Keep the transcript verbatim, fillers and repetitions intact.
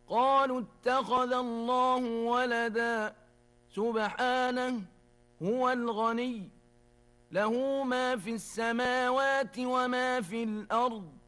قالوا اتخذ الله ولدا سبحانه هو الغني له ما في السماوات وما في الأرض